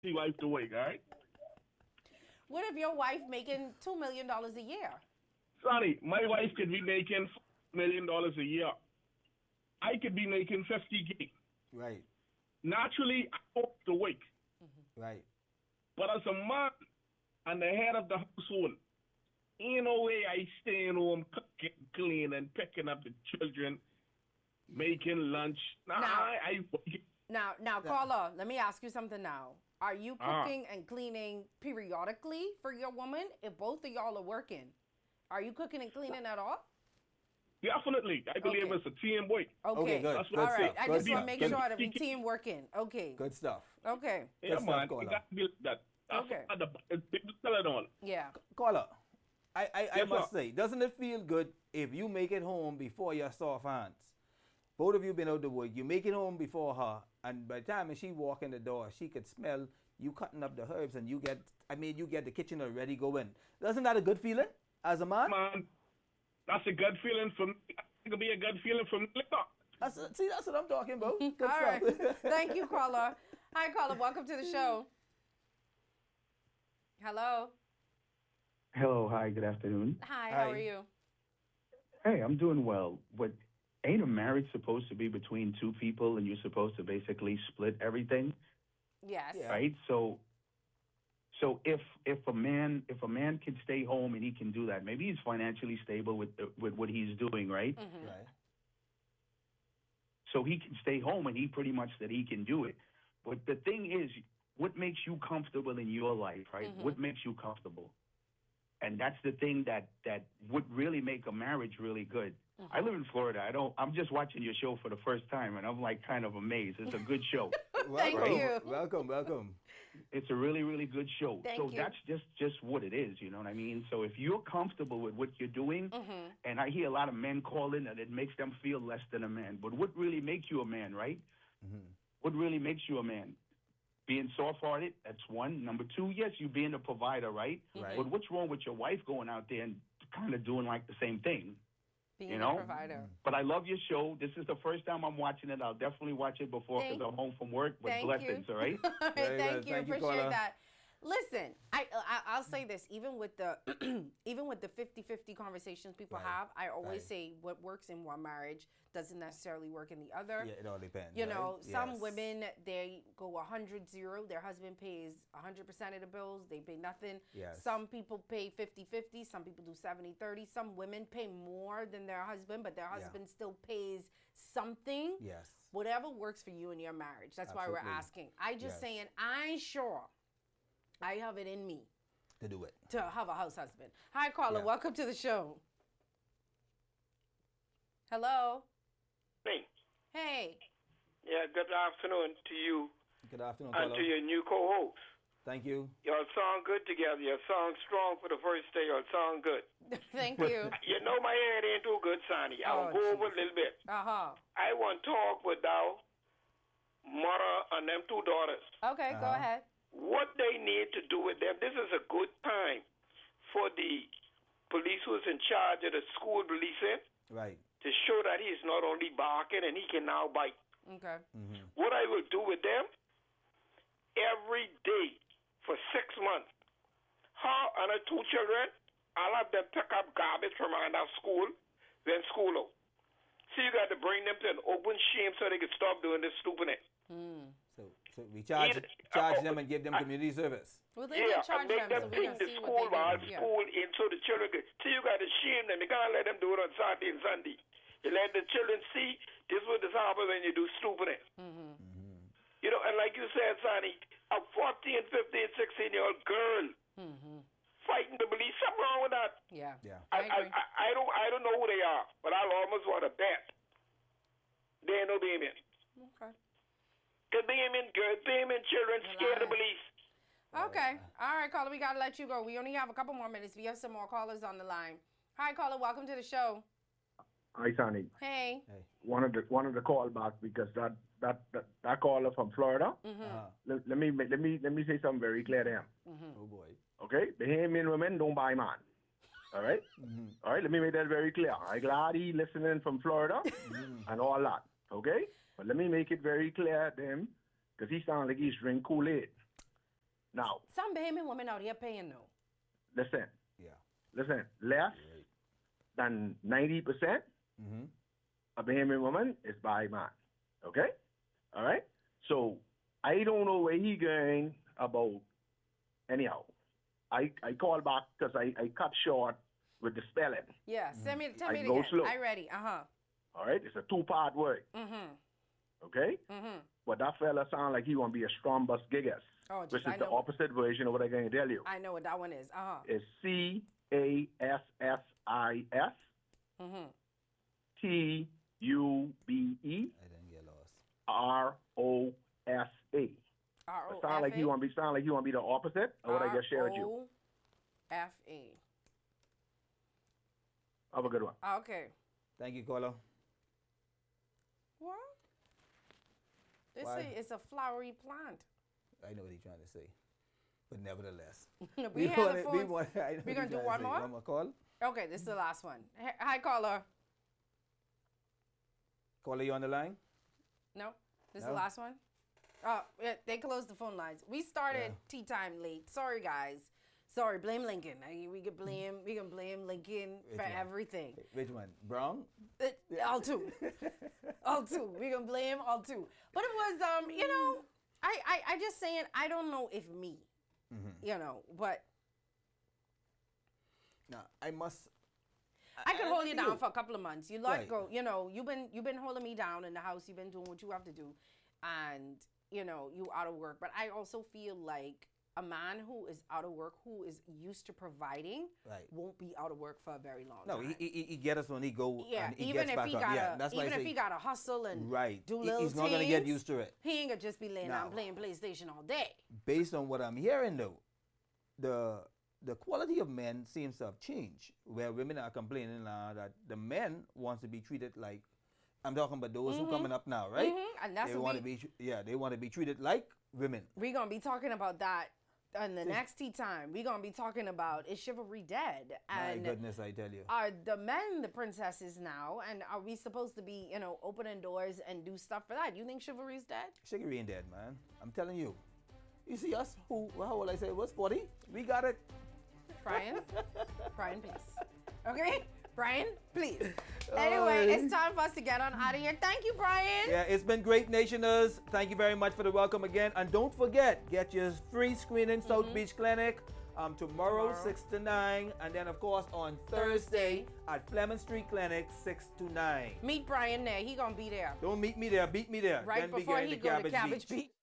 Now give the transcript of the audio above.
He wife to work, all right? What if your wife making $2 million a year? Sonny, my wife could be making $1 million a year. I could be making 50K. Right. Naturally, I hope to work. Right. But as a man and the head of the household, ain't no way I staying home cooking, cleaning, picking up the children, making lunch. Nah, Now- I Now, caller, let me ask you something now. Are you Ah. cooking and cleaning periodically for your woman if both of y'all are working? Are you cooking and cleaning at all? definitely. I believe Okay. it's a team work. Okay, good. That's Good All what right. stuff. I Good just want to stuff. make Good- sure that we team working. Okay. Good stuff. Okay. Yeah, stuff, man. caller. It got to be like that. That's Okay. what the people tell it on. Yeah. Caller, I Yes, must sir. say, doesn't it feel good if you make it home before your soft hands? Both of you been out to work. You make it home before her, and by the time she walk in the door, she could smell you cutting up the herbs, and you get the kitchen already going. Isn't that a good feeling as a man? Man, that's a good feeling for me. It could be a good feeling for me. That's what I'm talking about. Good All stuff. right. Thank you, caller. Hi, caller. Welcome to the show. Hello. Hello, hi, good afternoon. Hi. Hi. How are you? Hey, I'm doing well. But ain't a marriage supposed to be between two people and you're supposed to basically split everything, Yes. Yeah. right? So if a man can stay home and he can do that, maybe he's financially stable with what he's doing, right? Mm-hmm. Right. So he can stay home and he pretty much that he can do it. But the thing is, what makes you comfortable in your life, right? Mm-hmm. What makes you comfortable? And that's the thing that would really make a marriage really good. Mm-hmm. I live in Florida. I'm just watching your show for the first time, and I'm like kind of amazed. It's a good show. Thank Welcome. you. Welcome. It's a really, really good show. Thank so you. that's just what it is, you know what I mean? So if you're comfortable with what you're doing, Mm-hmm. and I hear a lot of men calling and it makes them feel less than a man. But what really makes you a man, right? Mm-hmm. What really makes you a man? Being soft-hearted, that's one. Number two, yes, you being a provider, right? Right. But what's wrong with your wife going out there and kind of doing like the same thing? Being You know? a provider. But I love your show. This is the first time I'm watching it. I'll definitely watch it before because I'm home from work. But Thank blessings, you. all right? All right, Very thank good. you. Thank you, Appreciate caller. that. Listen, I'll say this. Even with the 50-50 conversations people Right. have, I always Right. say what works in one marriage doesn't necessarily work in the other. Yeah, it all depends. You right? know, some Yes. women, they go 100-0. Their husband pays 100% of the bills. They pay nothing. Yes. Some people pay 50-50. Some people do 70-30. Some women pay more than their husband, but their Yeah. husband still pays something. Yes. Whatever works for you in your marriage. That's why we're Absolutely. asking. I just Yes. saying, I'm sure I have it in me To do it. to have a house husband. Hi, Carla. Yeah. Welcome to the show. Hello. Me. Hey. Yeah, good afternoon to you Good afternoon, and caller. to your new co-host. Thank you. Y'all sound good together. Y'all sound strong for the first day. Y'all sound good. Thank you. You know my head ain't too good, Sonny. I'll Oh, go over a jeez. little bit. Uh-huh. I want to talk with thou mother and them two daughters. Okay, go Uh-huh. ahead. What they need to do with them. This is a good time for the police who's in charge of the school policing Right. to show that he's not only barking and he can now bite. Okay. Mm-hmm. What I will do with them every day for 6 months. Her and her two children, I'll have them pick up garbage from around our school, then school out. So you got to bring them to an open shame so they can stop doing this stupid thing. Hmm. So we charge Either- them and give them community service. Well, they Yeah, can charge and make them them so we bring can the see school what they while do. Yeah. school in so the children can. So you got to shame them. You can't let them do it on Saturday and Sunday. You let the children see this is what this happens when you do stupid things. Mm-hmm. You know, and like you said, Sonny, a 14, 15, 16-year-old girl Mm-hmm. fighting the police, something wrong with that. Yeah. Yeah. I agree. I don't know who they are, but I'll almost want to bet they ain't no Damien. Okay. Because Damien children scared the police. Okay. All right, caller, we got to let you go. We only have a couple more minutes. We have some more callers on the line. Hi, caller. Welcome to the show. Hi, Sonny. Hey. Wanted to call back because that caller from Florida. Mm-hmm. Uh-huh. Let me say something very clear to him. Oh boy. Okay, the men women don't buy man. All right, Mm-hmm. all right. Let me make that very clear. I'm glad he listening from Florida and all that. Okay, but let me make it very clear to him because he sounds like he's drinking Kool-Aid. Now, Some Bahamian women out here paying though. listen, Yeah. less than 90% Mm-hmm. a Bahamian woman is by man. Okay? All right? So I don't know where he going about. Anyhow, I call back because I cut short with the spelling. Yeah, tell me I it go again. slow. I ready. All right? It's a two-part word. Okay? But that fella sound like he want to be a strong bus giggers, Oh, which jeez, I is the know. opposite version of what I'm going to tell you. I know what that one is. It's CASSIS TUBE I didn't get lost. ROSA. Sound like he want to be the opposite of what I just shared with you. ROFA. Have a good one. Okay. Thank you, caller. What? They Why? say it's a flowery plant. I know what he's trying to say, but nevertheless, we have the phone. We're gonna do one more? One more call. Okay, this is the last one. Hi, caller. Caller, you on the line? No, this is No? the last one. Oh, yeah, they closed the phone lines. We started tea time late. Sorry, guys. Sorry, blame Lincoln. We can blame Lincoln for one? everything. Which one? Brown? All two. All two. We can blame all two. But it was you know, I just saying I don't know if me. You know, but No, I must. I can hold you down for a couple of months. You let Right. go. You know, you've been holding me down in the house. You've been doing what you have to do, and you know you out of work. But I also feel like a man who is out of work, who is used to providing, Right. won't be out of work for a very long No, time. he get us when he go. Yeah, and he even gets if back he up. gotta, Yeah, that's why I even if say, he gotta hustle and right. do little He's not gonna get things, used to it. He ain't gonna just be laying down No. playing PlayStation all day. Based on what I'm hearing, though, the quality of men seems to have changed. Where women are complaining now that the men wants to be treated like. I'm talking about those who coming up now, right? And that's They what want to be. They want to be treated like women. we're gonna be talking about that in the next tea time. We're gonna be talking about is chivalry dead? My And goodness, I tell you. are the men the princesses now? And are we supposed to be, you know, opening doors and do stuff for that? You think chivalry's dead? Chicory ain't dead, man. I'm telling you. You see us, how old I say was 40? We got it. Brian, please. Okay, Brian, please. Anyway, it's time for us to get on out of here. Thank you, Brian. Yeah, it's been great, Nationers. Thank you very much for the welcome again. And don't forget, get your free screening, South Beach Clinic, tomorrow, 6 to 9. And then, of course, on Thursday at Fleming Street Clinic, 6 to 9. Meet Brian there. He gonna be there Don't meet me there, beat me there. right Then we before get he into go to Cabbage Beach.